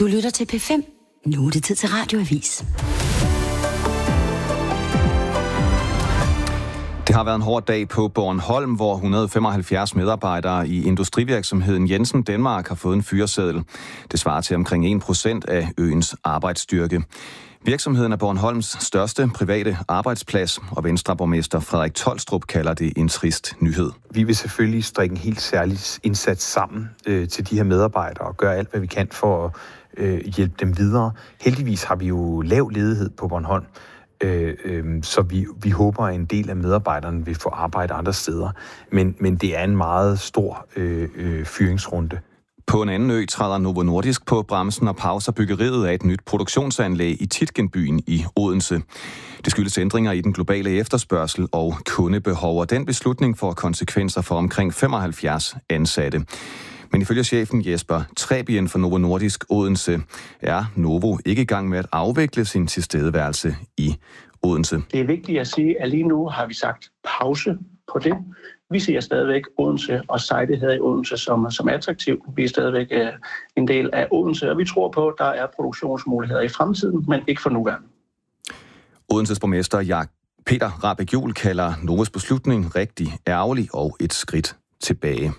Du lytter til P5. Nu er det tid til Radioavis. Det har været en hård dag på Bornholm, hvor 175 medarbejdere i industrivirksomheden Jensen Denmark har fået en fyreseddel. Det svarer til omkring 1% af øens arbejdsstyrke. Virksomheden er Bornholms største private arbejdsplads, og Venstreborgmester Frederik Tolstrup kalder det en trist nyhed. Vi vil selvfølgelig strikke en helt særlig indsats sammen til de her medarbejdere og gøre alt, hvad vi kan for at hjælpe dem videre. Heldigvis har vi jo lav ledighed på Bornholm, så vi håber, at en del af medarbejderne vil få arbejde andre steder. Men det er en meget stor fyringsrunde. På en anden ø træder Novo Nordisk på bremsen og pauser byggeriet af et nyt produktionsanlæg i Tietgenbyen i Odense. Det skyldes ændringer i den globale efterspørgsel og kundebehov, og den beslutning får konsekvenser for omkring 75 ansatte. Men ifølge chefen Jesper Trebien for Novo Nordisk Odense er Novo ikke i gang med at afvikle sin tilstedeværelse i Odense. Det er vigtigt at sige, at lige nu har vi sagt pause på det. Vi ser stadigvæk Odense og sitet her i Odense som attraktivt. Vi er stadigvæk en del af Odense, og vi tror på, at der er produktionsmuligheder i fremtiden, men ikke for nuværende. Odenses borgmester Peter Rahbek-Juhl kalder Novos beslutning rigtig ærgerlig og et skridt tilbage.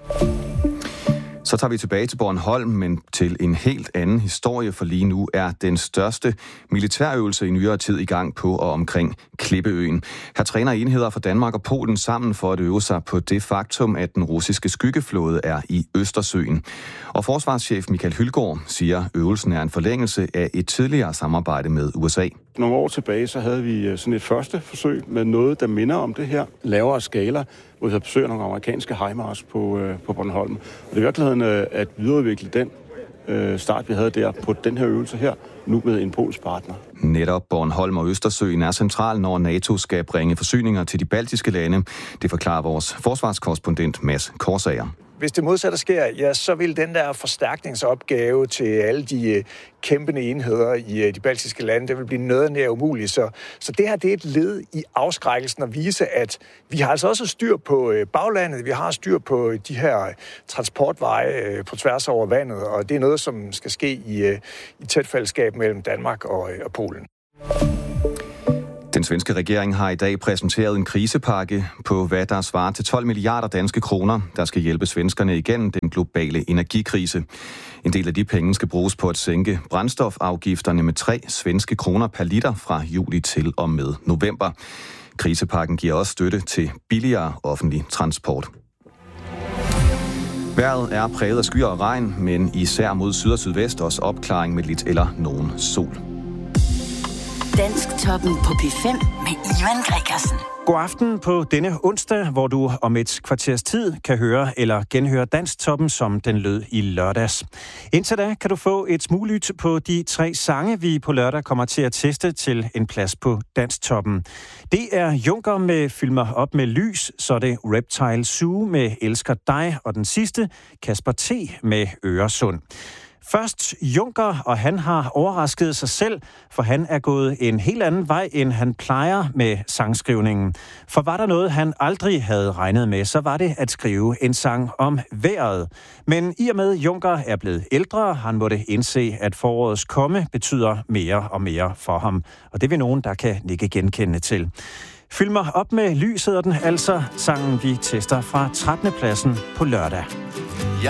Så tager vi tilbage til Bornholm, men til en helt anden historie, for lige nu er den største militærøvelse i nyere tid i gang på og omkring Klippeøen. Her træner enheder fra Danmark og Polen sammen for at øve sig på det faktum, at den russiske skyggeflåde er i Østersøen. Og forsvarschef Michael Hylgaard siger, at øvelsen er en forlængelse af et tidligere samarbejde med USA. Nogle år tilbage så havde vi sådan et første forsøg med noget, der minder om det her lavere skala, hvor vi havde besøgt nogle amerikanske HIMARS på Bornholm. Og det er i virkeligheden at videreudvikle den start, vi havde der på den her øvelse her, nu med en polsk partner. Netop Bornholm og Østersøen er central, når NATO skal bringe forsyninger til de baltiske lande. Det forklarer vores forsvarskorrespondent Mads Korsager. Hvis det modsatte sker, ja, så vil den der forstærkningsopgave til alle de kæmpende enheder i de baltiske lande, det vil blive noget nær umuligt. Så det her, det er et led i afskrækkelsen at vise, at vi har altså også styr på baglandet, vi har styr på de her transportveje på tværs over vandet, og det er noget, som skal ske i tæt fællesskab mellem Danmark og Polen. Den svenske regering har i dag præsenteret en krisepakke på, hvad der svarer til 12 milliarder danske kroner, der skal hjælpe svenskerne igennem den globale energikrise. En del af de penge skal bruges på at sænke brændstofafgifterne med 3 svenske kroner per liter fra juli til og med november. Krisepakken giver også støtte til billigere offentlig transport. Vejret er præget af skyer og regn, men især mod syd og sydvest også opklaring med lidt eller nogen sol. Dansktoppen på P5 med Ivan Gregersen. God aften på denne onsdag, hvor du om et kvarters tid kan høre eller genhøre Dansktoppen, som den lød i lørdags. Indtil da kan du få et smuglyt på de 3 sange, vi på lørdag kommer til at teste til en plads på Dansktoppen. Det er Junker med Fyld mig op med lys, så er det Reptile Zoo med Elsker dig, og den sidste Kasper T. med Øresund. Først Junker, og han har overrasket sig selv, for han er gået en helt anden vej, end han plejer med sangskrivningen. For var der noget, han aldrig havde regnet med, så var det at skrive en sang om vejret. Men i og med Junker er blevet ældre, han måtte indse, at forårets komme betyder mere og mere for ham. Og det vil nogen, der kan nikke genkendende til. Fyld mig op med lys hedder den, altså sangen vi tester fra 13. pladsen på lørdag. Jeg